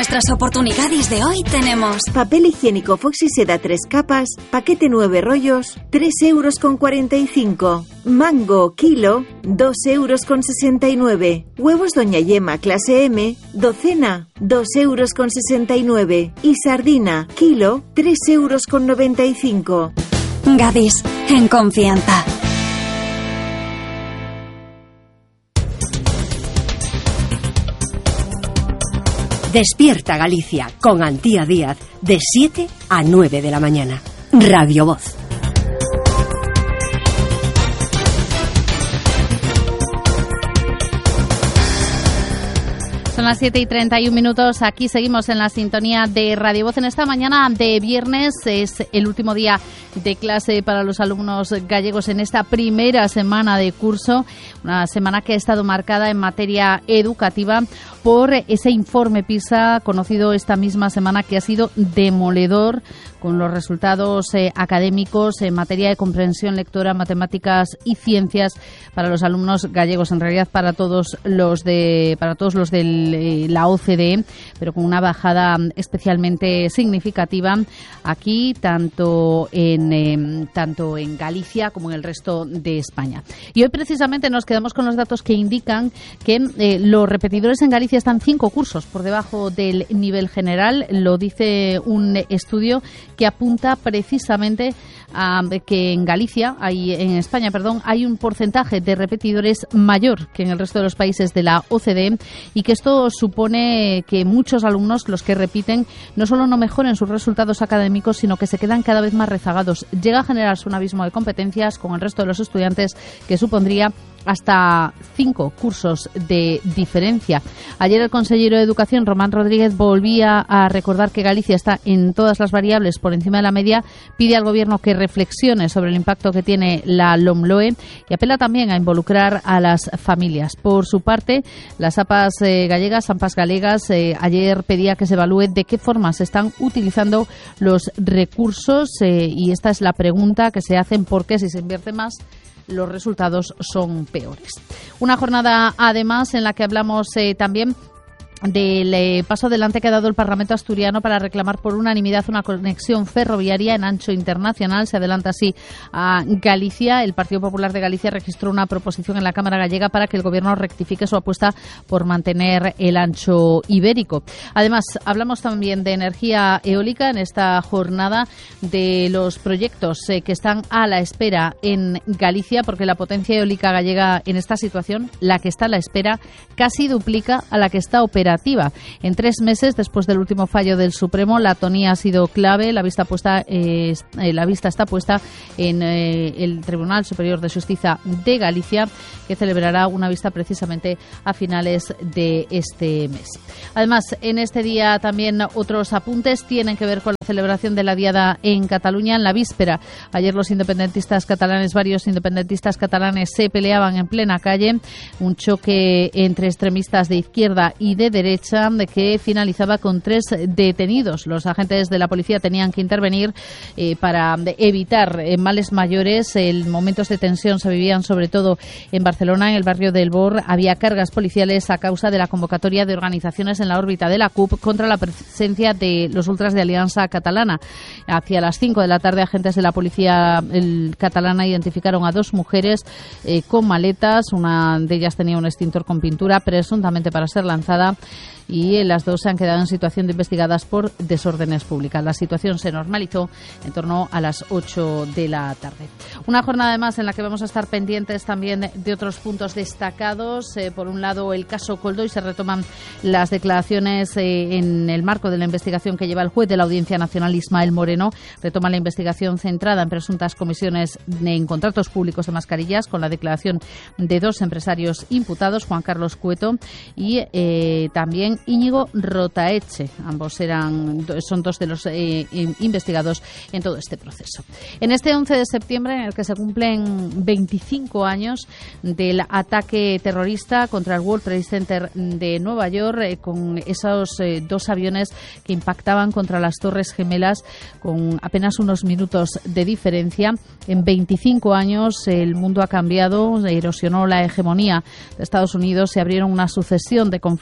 nuestras oportunidades de hoy tenemos papel higiénico Foxy Seda 3 capas, paquete 9 rollos, 3,45 €. Mango, kilo, 2,69 €. Huevos Doña Yema clase M, docena, 2,69 €. Y sardina, kilo, 3,95 €. Gadis, en confianza. Despierta Galicia con Antía Díaz de 7 a 9 de la mañana. Radio Voz. Son las 7:31. Aquí seguimos en la sintonía de Radio Voz. En esta mañana de viernes es el último día de clase para los alumnos gallegos en esta primera semana de curso. Una semana que ha estado marcada en materia educativa por ese informe PISA conocido esta misma semana, que ha sido demoledor con los resultados académicos en materia de comprensión lectora, matemáticas y ciencias para los alumnos gallegos, en realidad para todos los de la OCDE, pero con una bajada especialmente significativa aquí, tanto en Galicia como en el resto de España. Y hoy precisamente nos quedamos con los datos que indican que los repetidores en Galicia están 5 cursos por debajo del nivel general. Lo dice un estudio que apunta precisamente a que en España hay un porcentaje de repetidores mayor que en el resto de los países de la OCDE, y que esto supone que muchos alumnos, los que repiten, no solo no mejoren sus resultados académicos, sino que se quedan cada vez más rezagados. Llega a generarse un abismo de competencias con el resto de los estudiantes que supondría hasta 5 cursos de diferencia. Ayer el consejero de Educación, Román Rodríguez, volvía a recordar que Galicia está en todas las variables por encima de la media, pide al Gobierno que reflexione sobre el impacto que tiene la LOMLOE y apela también a involucrar a las familias. Por su parte, las AMPAs galegas, ayer pedía que se evalúe de qué forma se están utilizando los recursos y esta es la pregunta que se hacen: ¿por qué si se invierte más los resultados son peores? Una jornada, además, en la que hablamos también del paso adelante que ha dado el Parlamento asturiano para reclamar por unanimidad una conexión ferroviaria en ancho internacional. Se adelanta así a Galicia. El Partido Popular de Galicia registró una proposición en la Cámara Gallega para que el Gobierno rectifique su apuesta por mantener el ancho ibérico. Además, hablamos también de energía eólica en esta jornada, de los proyectos que están a la espera en Galicia, porque la potencia eólica gallega en esta situación, la que está a la espera, casi duplica a la que está operativa. En 3 meses después del último fallo del Supremo, la tonía ha sido clave. La vista está puesta en el Tribunal Superior de Justicia de Galicia, que celebrará una vista precisamente a finales de este mes. Además, en este día también otros apuntes tienen que ver con la celebración de la Diada en Cataluña. En la víspera, ayer varios independentistas catalanes se peleaban en plena calle. Un choque entre extremistas de izquierda y de derecha que finalizaba con 3 detenidos. Los agentes de la policía tenían que intervenir para evitar males mayores. Momentos de tensión se vivían sobre todo en Barcelona, en el barrio del Bor. Había cargas policiales a causa de la convocatoria de organizaciones en la órbita de la CUP contra la presencia de los ultras de Alianza Catalana. Hacia las 5 de la tarde, agentes de la policía catalana identificaron a 2 mujeres con maletas. Una de ellas tenía un extintor con pintura, presuntamente para ser lanzada, y las 2 se han quedado en situación de investigadas por desórdenes públicas. La situación se normalizó en torno a las 8 de la tarde. Una jornada además en la que vamos a estar pendientes también de otros puntos destacados. Por un lado, el caso Coldo, y se retoman las declaraciones en el marco de la investigación que lleva el juez de la Audiencia Nacional, Ismael Moreno. Retoma la investigación centrada en presuntas comisiones en contratos públicos de mascarillas, con la declaración de 2 empresarios imputados, Juan Carlos Cueto y también Íñigo Rotaeche. Ambos son 2 de los investigados en todo este proceso. En este 11 de septiembre, en el que se cumplen 25 años del ataque terrorista contra el World Trade Center de Nueva York, con esos 2 aviones que impactaban contra las Torres Gemelas con apenas unos minutos de diferencia. En 25 años el mundo ha cambiado, erosionó la hegemonía de Estados Unidos, se abrieron una sucesión de conflictos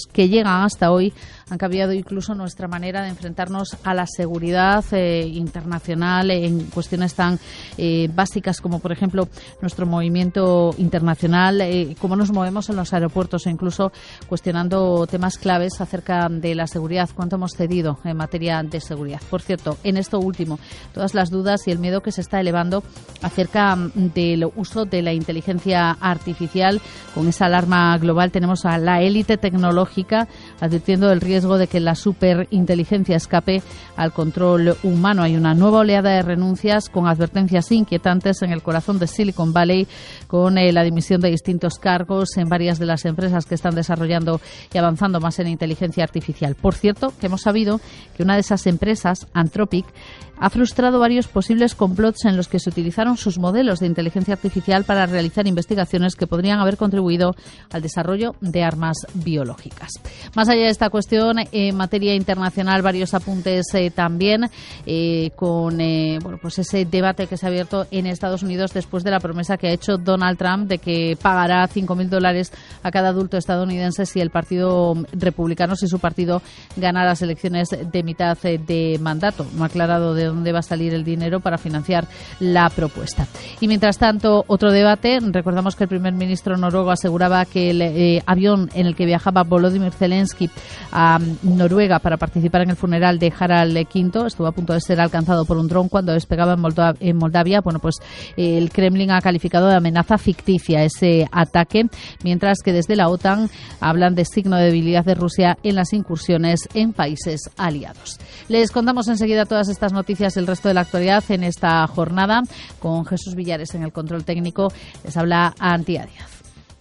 que llegan hasta hoy han cambiado incluso nuestra manera de enfrentarnos a la seguridad internacional en cuestiones tan básicas como, por ejemplo, nuestro movimiento internacional, cómo nos movemos en los aeropuertos, e incluso cuestionando temas claves acerca de la seguridad, cuánto hemos cedido en materia de seguridad. Por cierto, en esto último, todas las dudas y el miedo que se está elevando acerca del uso de la inteligencia artificial. Con esa alarma global tenemos a la élite tecnológica advirtiendo del riesgo de que la superinteligencia escape al control humano. Hay una nueva oleada de renuncias con advertencias inquietantes en el corazón de Silicon Valley, con la dimisión de distintos cargos en varias de las empresas que están desarrollando y avanzando más en inteligencia artificial. Por cierto, que hemos sabido que una de esas empresas, Anthropic, ha frustrado varios posibles complots en los que se utilizaron sus modelos de inteligencia artificial para realizar investigaciones que podrían haber contribuido al desarrollo de armas biológicas. Más allá de esta cuestión, en materia internacional, varios apuntes también con pues ese debate que se ha abierto en Estados Unidos después de la promesa que ha hecho Donald Trump de que pagará $5.000 a cada adulto estadounidense si el Partido Republicano, si su partido gana las elecciones de mitad de mandato. No ha aclarado de dónde va a salir el dinero para financiar la propuesta. Y mientras tanto, otro debate. Recordamos que el primer ministro noruego aseguraba que el avión en el que viajaba Volodymyr Zelensky a Noruega para participar en el funeral de Harald V estuvo a punto de ser alcanzado por un dron cuando despegaba en Moldavia. Bueno, pues el Kremlin ha calificado de amenaza ficticia ese ataque, mientras que desde la OTAN hablan de signo de debilidad de Rusia en las incursiones en países aliados. Les contamos enseguida todas estas noticias y el resto de la actualidad en esta jornada con Jesús Villares en el control técnico. Les habla Antía Díaz.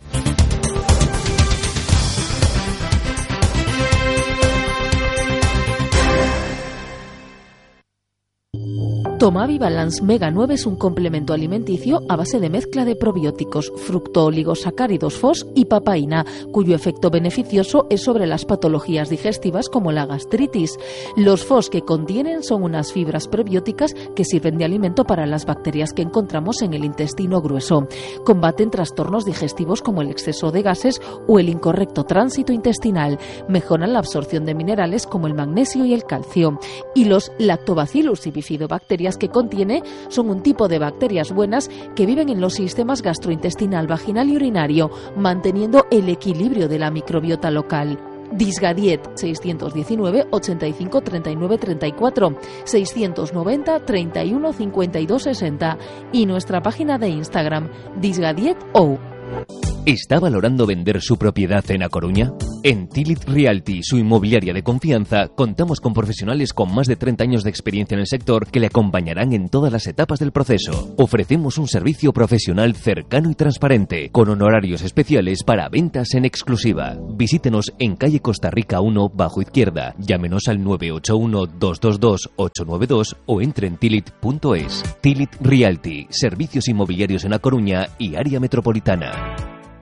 Tomavi Balance Mega 9 es un complemento alimenticio a base de mezcla de probióticos, fructooligosacáridos FOS y papaína, cuyo efecto beneficioso es sobre las patologías digestivas como la gastritis. Los FOS que contienen son unas fibras prebióticas que sirven de alimento para las bacterias que encontramos en el intestino grueso. Combaten trastornos digestivos como el exceso de gases o el incorrecto tránsito intestinal. Mejoran la absorción de minerales como el magnesio y el calcio. Y los Lactobacillus y bifidobacterias que contiene son un tipo de bacterias buenas que viven en los sistemas gastrointestinal, vaginal y urinario, manteniendo el equilibrio de la microbiota local. Disgadiet 619 85 39 34 690 31 52 60 y nuestra página de Instagram disgadiet.ou. ¿Está valorando vender su propiedad en A Coruña? En Tilit Realty, su inmobiliaria de confianza, contamos con profesionales con más de 30 años de experiencia en el sector que le acompañarán en todas las etapas del proceso. Ofrecemos un servicio profesional cercano y transparente, con honorarios especiales para ventas en exclusiva. Visítenos en calle Costa Rica 1, bajo izquierda. Llámenos al 981-222-892 o entre en tilit.es. Tilit Realty, servicios inmobiliarios en A Coruña y área metropolitana.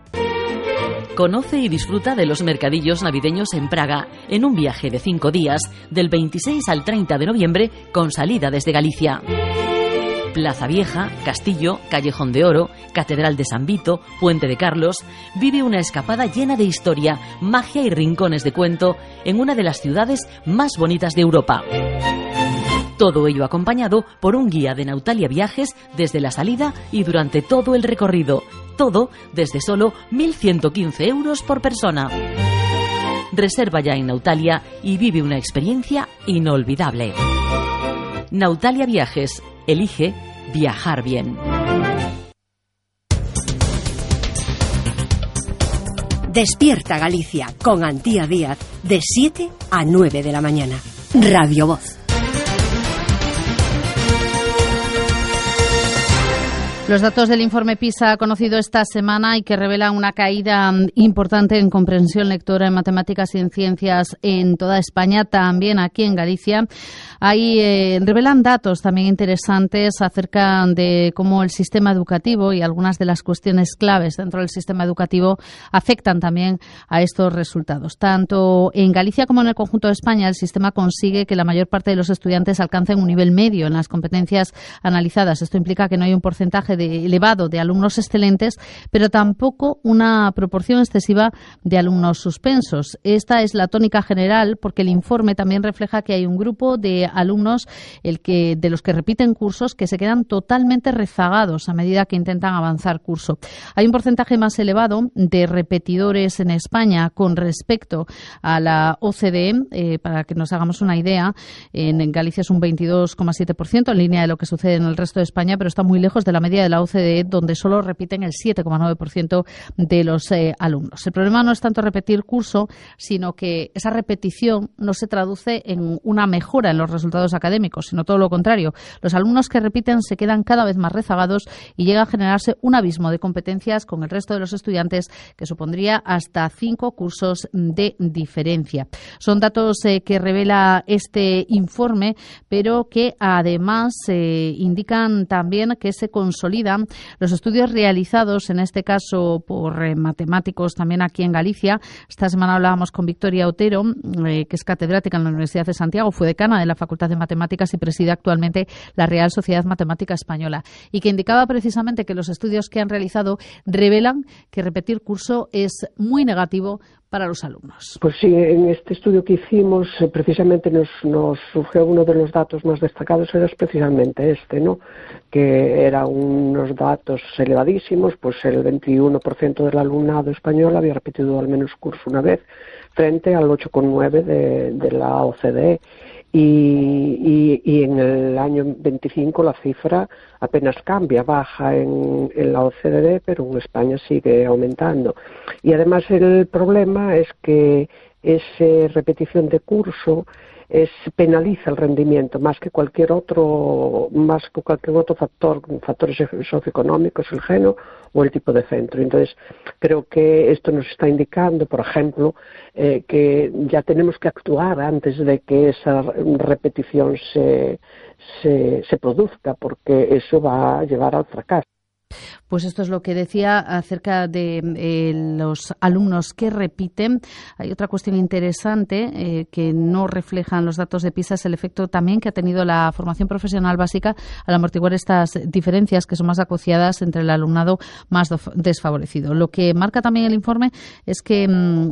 Conoce y disfruta de los mercadillos navideños en Praga, en un viaje de 5 días, del 26 al 30 de noviembre, con salida desde Galicia. Plaza Vieja, Castillo, Callejón de Oro, Catedral de San Vito, Puente de Carlos. Vive una escapada llena de historia, magia y rincones de cuento en una de las ciudades más bonitas de Europa. Todo ello acompañado por un guía de Nautalia Viajes desde la salida y durante todo el recorrido. Todo desde solo 1.115 euros por persona. Reserva ya en Nautalia y vive una experiencia inolvidable. Nautalia Viajes. Elige viajar bien. Despierta Galicia con Antía Díaz de 7 a 9 de la mañana. Radio Voz. Los datos del informe PISA conocido esta semana y que revela una caída importante en comprensión lectora en matemáticas y en ciencias en toda España, también aquí en Galicia. Ahí revelan datos también interesantes acerca de cómo el sistema educativo y algunas de las cuestiones claves dentro del sistema educativo afectan también a estos resultados. Tanto en Galicia como en el conjunto de España, el sistema consigue que la mayor parte de los estudiantes alcancen un nivel medio en las competencias analizadas. Esto implica que no hay un porcentaje de elevado de alumnos excelentes, pero tampoco una proporción excesiva de alumnos suspensos. Esta es la tónica general, porque el informe también refleja que hay un grupo de alumnos de los que repiten cursos que se quedan totalmente rezagados a medida que intentan avanzar curso. Hay un porcentaje más elevado de repetidores en España con respecto a la OCDE. Para que nos hagamos una idea, en Galicia es un 22,7%, en línea de lo que sucede en el resto de España, pero está muy lejos de la media de la OCDE, donde solo repiten el 7,9% de los alumnos. El problema no es tanto repetir curso, sino que esa repetición no se traduce en una mejora en los resultados académicos, sino todo lo contrario. Los alumnos que repiten se quedan cada vez más rezagados y llega a generarse un abismo de competencias con el resto de los estudiantes que supondría hasta 5 cursos de diferencia. Son datos que revela este informe, pero que además indican también que se consolidan los estudios realizados, en este caso por matemáticos también aquí en Galicia. Esta semana hablábamos con Victoria Otero, que es catedrática en la Universidad de Santiago, fue decana de la Facultad de Matemáticas y preside actualmente la Real Sociedad Matemática Española, y que indicaba precisamente que los estudios que han realizado revelan que repetir curso es muy negativo para los alumnos. Pues sí, en este estudio que hicimos precisamente nos surgió uno de los datos más destacados, era precisamente este, ¿no? Que eran unos datos elevadísimos, pues el 21% del alumnado español había repetido al menos curso una vez, frente al 8,9% de la OCDE. Y en el año 25 la cifra apenas cambia, baja en la OCDE, pero en España sigue aumentando. Y además el problema es que esa repetición de curso penaliza el rendimiento más que cualquier otro factor, factores socioeconómicos, el género o el tipo de centro. Entonces, creo que esto nos está indicando, por ejemplo, que ya tenemos que actuar antes de que esa repetición se produzca, porque eso va a llevar al fracaso. Pues esto es lo que decía acerca de los alumnos que repiten. Hay otra cuestión interesante que no reflejan los datos de PISA, es el efecto también que ha tenido la formación profesional básica al amortiguar estas diferencias que son más acuciadas entre el alumnado más desfavorecido. Lo que marca también el informe es que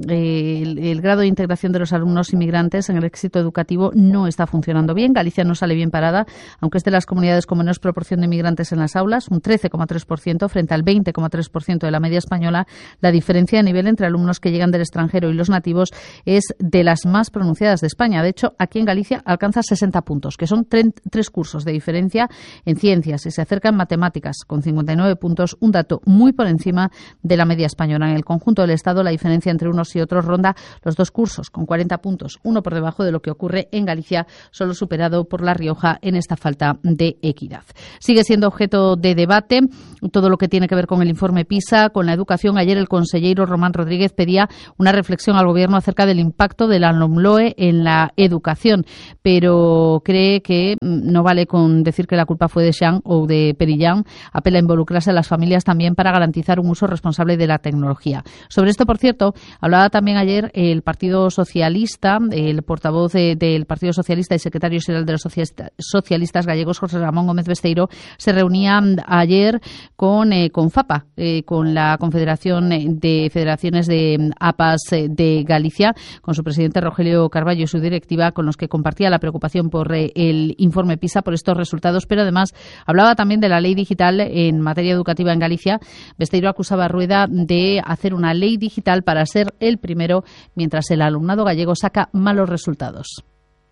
el grado de integración de los alumnos inmigrantes en el éxito educativo no está funcionando bien. Galicia no sale bien parada, aunque es de las comunidades con menos proporción de inmigrantes en las aulas, un 13,3%, frente al 20,3% de la media española. La diferencia de nivel entre alumnos que llegan del extranjero y los nativos es de las más pronunciadas de España. De hecho, aquí en Galicia alcanza 60 puntos, que son 3 cursos de diferencia en ciencias, y se acerca en matemáticas, con 59 puntos, un dato muy por encima de la media española. En el conjunto del Estado, la diferencia entre unos y otros ronda los 2 cursos, con 40 puntos, uno por debajo de lo que ocurre en Galicia, solo superado por La Rioja en esta falta de equidad. Sigue siendo objeto de debate todo lo que tiene que ver con el informe PISA, con la educación. Ayer el consejero Román Rodríguez pedía una reflexión al Gobierno acerca del impacto de la LOMLOE en la educación, pero cree que no vale con decir que la culpa fue de Xan o de Perillán. Apela a involucrarse a las familias también para garantizar un uso responsable de la tecnología. Sobre esto, por cierto, hablaba también ayer el Partido Socialista, el portavoz del Partido Socialista y secretario general de los socialistas gallegos, José Ramón Gómez Besteiro, se reunía ayer con FAPA, con la Confederación de Federaciones de APAS de Galicia, con su presidente Rogelio Carballo y su directiva, con los que compartía la preocupación por el informe PISA, por estos resultados, pero además hablaba también de la ley digital en materia educativa en Galicia. Besteiro acusaba a Rueda de hacer una ley digital para ser el primero, mientras el alumnado gallego saca malos resultados.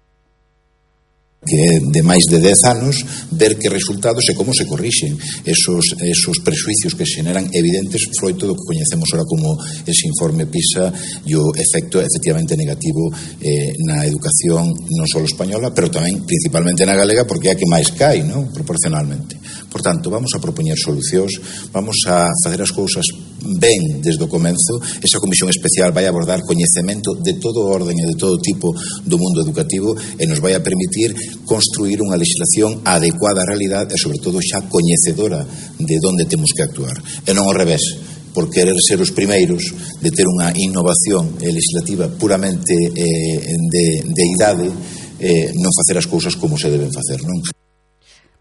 Que de máis de 10 anos ver que resultados e como se corrixen esos prejuicios que se generan evidentes froito do que coñecemos ahora como ese informe PISA e o efecto efectivamente negativo na educación non só española, pero tamén principalmente na galega, porque é a que máis cae, non? Proporcionalmente. Por tanto, vamos a propoñer solucións, vamos a facer as cousas ben desde o comenzo. Esa comisión especial vai abordar coñecemento de todo orden e de todo tipo do mundo educativo e nos vai a permitir construir unha legislación adecuada á realidade e, sobre todo, xa coñecedora de onde temos que actuar. E non ao revés, por querer ser os primeiros de ter unha innovación legislativa puramente de idade, non facer as cousas como se deben facer, non?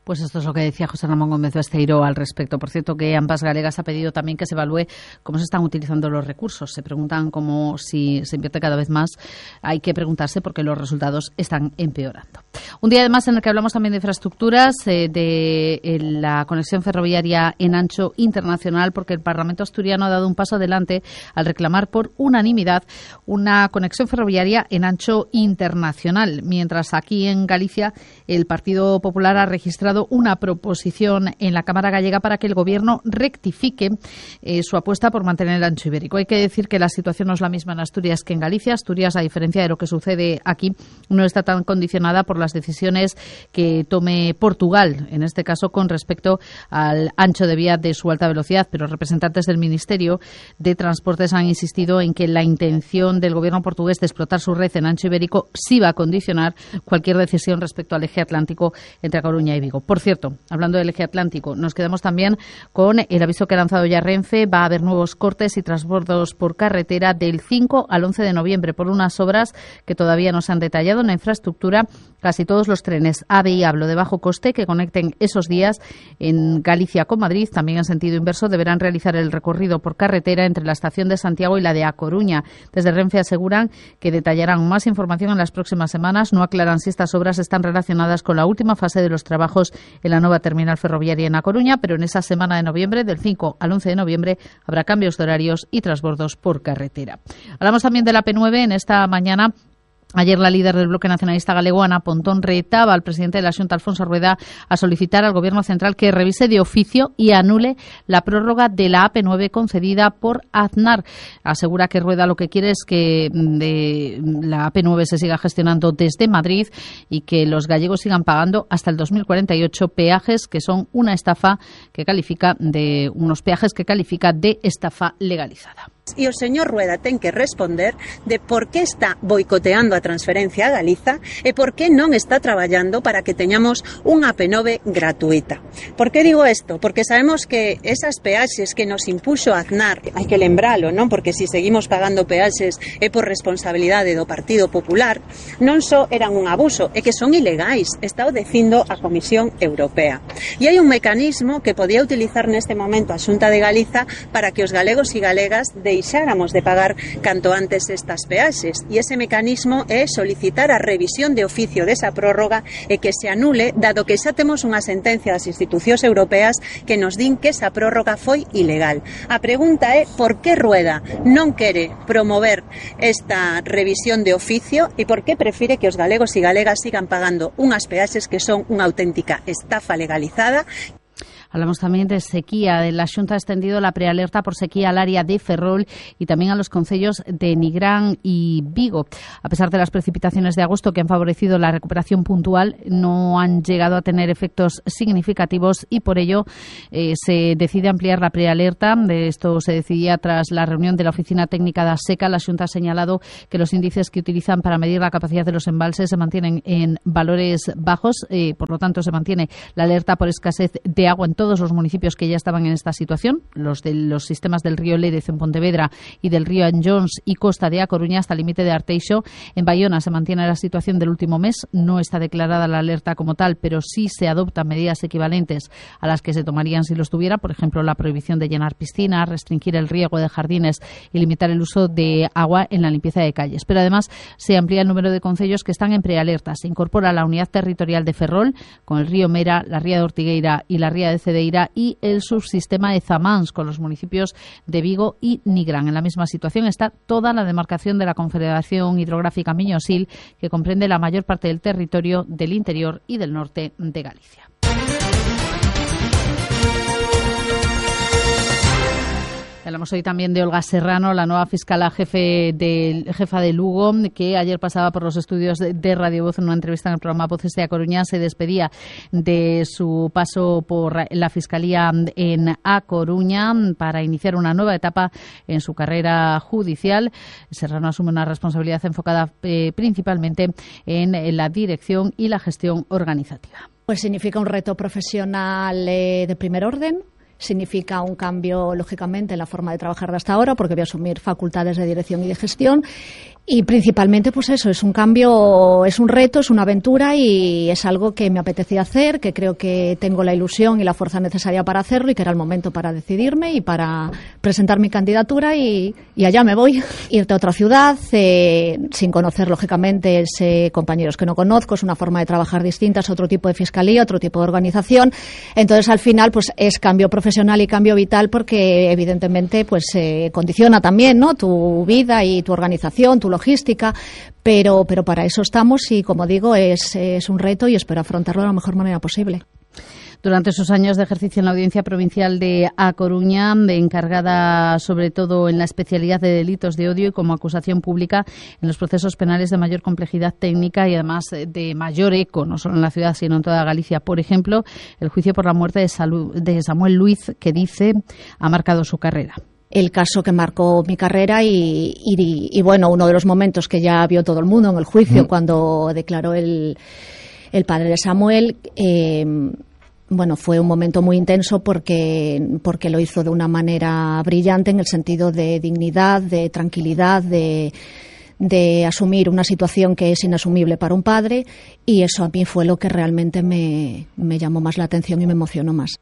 Pues esto es lo que decía José Ramón Gómez Besteiro al respecto. Por cierto, que Ambas Galegas ha pedido también que se evalúe cómo se están utilizando los recursos. Se preguntan como si se invierte cada vez más. Hay que preguntarse porque los resultados están empeorando. Un día además en el que hablamos también de infraestructuras, de la conexión ferroviaria en ancho internacional, porque el Parlamento asturiano ha dado un paso adelante al reclamar por unanimidad una conexión ferroviaria en ancho internacional. Mientras aquí en Galicia el Partido Popular ha registrado una proposición en la Cámara Gallega para que el Gobierno rectifique su apuesta por mantener el ancho ibérico. Hay que decir que la situación no es la misma en Asturias que en Galicia. Asturias, a diferencia de lo que sucede aquí, no está tan condicionada por las decisiones que tome Portugal, en este caso con respecto al ancho de vía de su alta velocidad, pero representantes del Ministerio de Transportes han insistido en que la intención del Gobierno portugués de explotar su red en ancho ibérico sí va a condicionar cualquier decisión respecto al eje atlántico entre Coruña y Vigo. Por cierto, hablando del eje atlántico, nos quedamos también con el aviso que ha lanzado ya Renfe. Va a haber nuevos cortes y transbordos por carretera del 5 al 11 de noviembre por unas obras que todavía no se han detallado en la infraestructura. Casi todos los trenes AVE y ABLO de bajo coste que conecten esos días en Galicia con Madrid, también en sentido inverso, deberán realizar el recorrido por carretera entre la estación de Santiago y la de A Coruña. Desde Renfe aseguran que detallarán más información en las próximas semanas. No aclaran si estas obras están relacionadas con la última fase de los trabajos en la nueva terminal ferroviaria en A Coruña, pero en esa semana de noviembre, del 5 al 11 de noviembre, habrá cambios de horarios y transbordos por carretera. Hablamos también de la P9 en esta mañana. Ayer la líder del Bloque Nacionalista Galego, Ana Pontón, retaba al presidente de la Xunta, Alfonso Rueda, a solicitar al Gobierno central que revise de oficio y anule la prórroga de la AP9 concedida por Aznar. Asegura que Rueda lo que quiere es que la AP9 se siga gestionando desde Madrid y que los gallegos sigan pagando hasta el 2048 peajes que son una estafa que califica de estafa legalizada. E o señor Rueda ten que responder de por que está boicoteando a transferencia a Galiza e por que non está traballando para que teñamos unha AP9 gratuita. Por que digo isto? Porque sabemos que esas peaxes que nos impuxo Aznar, hai que lembralo, non? Porque se seguimos pagando peaxes é por responsabilidade do Partido Popular, non só eran un abuso, é que son ilegais, está o dicindo a Comisión Europea. E hai un mecanismo que podía utilizar neste momento a Xunta de Galiza para que os galegos e galegas deixáramos de pagar canto antes estas peaxes, e ese mecanismo é solicitar a revisión de oficio desa prórroga e que se anule, dado que xa temos unha sentencia das institucións europeas que nos din que esa prórroga foi ilegal. A pregunta é por que Rueda non quere promover esta revisión de oficio e por que prefire que os galegos e galegas sigan pagando unhas peaxes que son unha auténtica estafa legalizada. Hablamos también de sequía. La Xunta ha extendido la prealerta por sequía al área de Ferrol y también a los concellos de Nigrán y Vigo. A pesar de las precipitaciones de agosto que han favorecido la recuperación puntual, no han llegado a tener efectos significativos y por ello se decide ampliar la prealerta. Esto se decidía tras la reunión de la Oficina Técnica de SECA. La Xunta ha señalado que los índices que utilizan para medir la capacidad de los embalses se mantienen en valores bajos, por lo tanto se mantiene la alerta por escasez de agua en todos los municipios que ya estaban en esta situación, los de los sistemas del río Lérez en Pontevedra y del río Anllóns y Costa de A Coruña hasta el límite de Arteixo. En Bayona se mantiene la situación del último mes, no está declarada la alerta como tal, pero sí se adoptan medidas equivalentes a las que se tomarían si lo estuviera, por ejemplo, la prohibición de llenar piscinas, restringir el riego de jardines y limitar el uso de agua en la limpieza de calles. Pero además se amplía el número de concellos que están en prealerta. Se incorpora la unidad territorial de Ferrol con el río Mera, la ría de Ortigueira y la ría de Cedeira y el subsistema de Zamáns con los municipios de Vigo y Nigrán. En la misma situación está toda la demarcación de la Confederación Hidrográfica Miñosil, que comprende la mayor parte del territorio del interior y del norte de Galicia. Hablamos hoy también de Olga Serrano, la nueva fiscala jefa de Lugo, que ayer pasaba por los estudios de Radio Voz en una entrevista en el programa Voces de A Coruña. Se despedía de su paso por la Fiscalía en A Coruña para iniciar una nueva etapa en su carrera judicial. Serrano asume una responsabilidad enfocada principalmente en la dirección y la gestión organizativa. Pues significa un reto profesional de primer orden, significa un cambio, lógicamente, en la forma de trabajar de hasta ahora, porque voy a asumir facultades de dirección y de gestión. Y principalmente, pues eso, es un cambio, es un reto, es una aventura y es algo que me apetecía hacer, que creo que tengo la ilusión y la fuerza necesaria para hacerlo y que era el momento para decidirme y para presentar mi candidatura y allá me voy. Irte a otra ciudad, sin conocer, lógicamente, compañeros que no conozco, es una forma de trabajar distinta, es otro tipo de fiscalía, otro tipo de organización. Entonces, al final, pues es cambio profesional y cambio vital porque, evidentemente, pues condiciona también, ¿no?, tu vida y tu organización, tu logística, pero para eso estamos y, como digo, es un reto y espero afrontarlo de la mejor manera posible. Durante sus años de ejercicio en la Audiencia Provincial de A Coruña, encargada sobre todo en la especialidad de delitos de odio y como acusación pública en los procesos penales de mayor complejidad técnica y además de mayor eco, no solo en la ciudad sino en toda Galicia. Por ejemplo, el juicio por la muerte de Samuel Luiz, que dice ha marcado su carrera. El caso que marcó mi carrera y bueno, uno de los momentos que ya vio todo el mundo en el juicio cuando declaró el padre de Samuel, bueno, fue un momento muy intenso porque lo hizo de una manera brillante en el sentido de dignidad, de tranquilidad, de asumir una situación que es inasumible para un padre, y eso a mí fue lo que realmente me llamó más la atención y me emocionó más.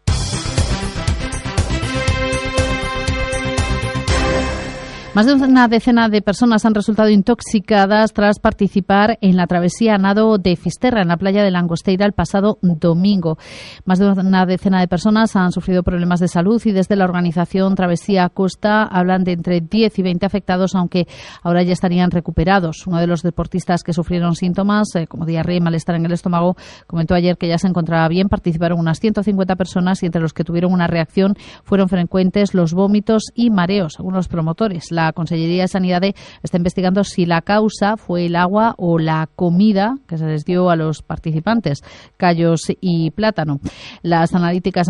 Más de una decena de personas han resultado intoxicadas tras participar en la travesía a nado de Fisterra en la playa de Langosteira el pasado domingo. Más de una decena de personas han sufrido problemas de salud y desde la organización Travesía Costa hablan de entre 10 y 20 afectados, aunque ahora ya estarían recuperados. Uno de los deportistas que sufrieron síntomas como diarrea y malestar en el estómago comentó ayer que ya se encontraba bien. Participaron unas 150 personas y entre los que tuvieron una reacción fueron frecuentes los vómitos y mareos, según los promotores. La Consellería de Sanidad está investigando si la causa fue el agua o la comida que se les dio a los participantes, callos y plátano. Las analíticas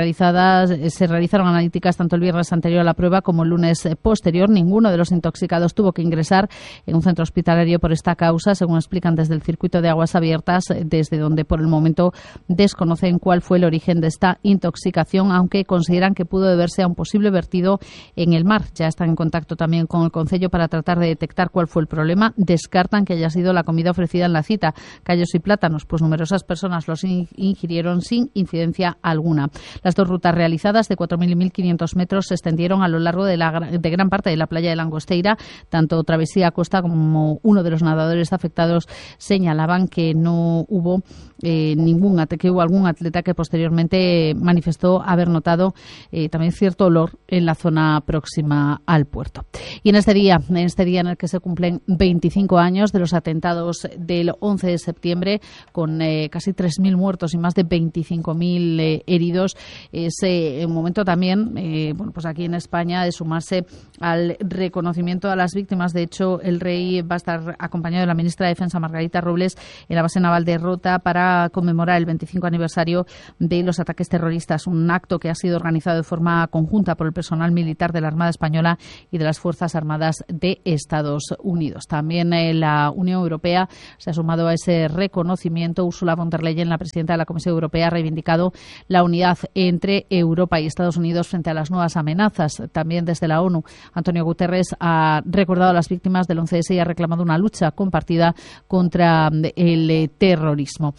se realizaron analíticas tanto el viernes anterior a la prueba como el lunes posterior. Ninguno de los intoxicados tuvo que ingresar en un centro hospitalario por esta causa, según explican desde el circuito de aguas abiertas, desde donde por el momento desconocen cuál fue el origen de esta intoxicación, aunque consideran que pudo deberse a un posible vertido en el mar. Ya están en contacto también con el Concello para tratar de detectar cuál fue el problema. Descartan que haya sido la comida ofrecida en la cita, callos y plátanos, pues numerosas personas los ingirieron sin incidencia alguna. Las dos rutas realizadas de 4.000 y 1.500 metros se extendieron a lo largo de gran parte de la playa de Langosteira. Tanto Travesía Costa como uno de los nadadores afectados señalaban que no hubo que hubo algún atleta que posteriormente manifestó haber notado también cierto olor en la zona próxima al puerto. Y en este día en el que se cumplen 25 años de los atentados del 11 de septiembre, con casi 3.000 muertos y más de 25.000 heridos, es un momento también, pues aquí en España, de sumarse al reconocimiento a las víctimas. De hecho, el rey va a estar acompañado de la ministra de Defensa, Margarita Robles, en la base naval de Rota para conmemorar el 25 aniversario de los ataques terroristas, un acto que ha sido organizado de forma conjunta por el personal militar de la Armada Española y de las Fuerzas Armadas de Estados Unidos. También la Unión Europea se ha sumado a ese reconocimiento. Ursula von der Leyen, la presidenta de la Comisión Europea, ha reivindicado la unidad entre Europa y Estados Unidos frente a las nuevas amenazas. También desde la ONU, Antonio Guterres ha recordado a las víctimas del 11S y ha reclamado una lucha compartida contra el terrorismo.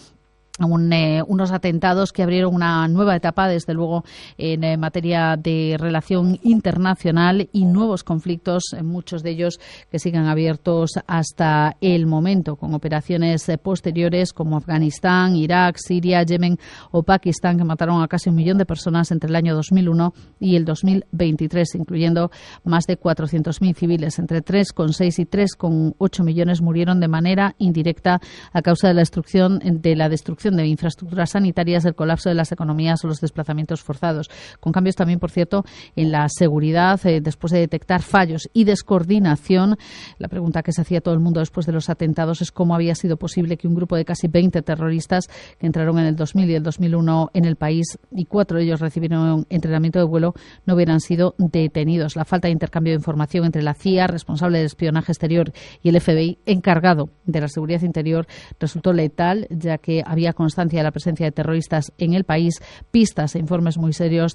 Unos atentados que abrieron una nueva etapa, desde luego, en materia de relación internacional y nuevos conflictos, muchos de ellos que siguen abiertos hasta el momento, con operaciones posteriores como Afganistán, Irak, Siria, Yemen o Pakistán, que mataron a casi 1 millón de personas entre el año 2001 y el 2023, incluyendo más de 400.000 civiles. Entre 3,6 y 3,8 millones murieron de manera indirecta a causa de la destrucción de infraestructuras sanitarias, del colapso de las economías o los desplazamientos forzados. Con cambios también, por cierto, en la seguridad, después de detectar fallos y descoordinación. La pregunta que se hacía todo el mundo después de los atentados es cómo había sido posible que un grupo de casi 20 terroristas que entraron en el 2000 y el 2001 en el país, y 4 de ellos recibieron entrenamiento de vuelo, no hubieran sido detenidos. La falta de intercambio de información entre la CIA, responsable del espionaje exterior, y el FBI, encargado de la seguridad interior, resultó letal, ya que había constancia de la presencia de terroristas en el país. Pistas e informes muy serios